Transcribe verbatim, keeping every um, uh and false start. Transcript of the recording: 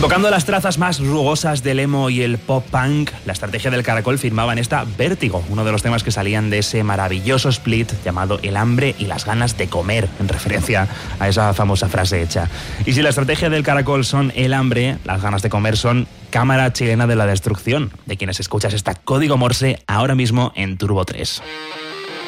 Invocando las trazas más rugosas del emo y el pop punk, la estrategia del Caracol firmaba en esta Vértigo, uno de los temas que salían de ese maravilloso split llamado El hambre y las ganas de comer, en referencia a esa famosa frase hecha. Y si la estrategia del Caracol son el hambre, las ganas de comer son Cámara Chilena de la Destrucción, de quienes escuchas esta Código Morse ahora mismo en Turbo tres.